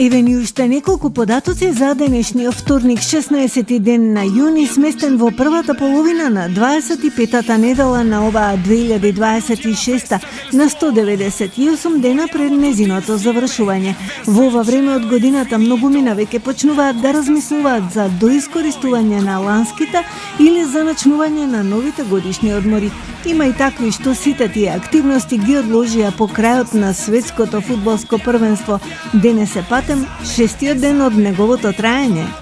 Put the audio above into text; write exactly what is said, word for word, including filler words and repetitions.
Еве ни уште неколку податоци за денешниот вторник, шеснаесети ден на јуни, сместен во првата половина на дваесет и петата недела на оваа две илјади дваесет и шеста, на сто деветдесет и осум дена пред незиното завршување. Во ова време од годината многумина веќе почнуваат да размислуваат за доискористување на ланските или за начнување на новите годишни одмори. Има и такви што сите тие активности ги одложија по крајот на светското фудбалско првенство. Денес е патем шестиот ден од неговото траење.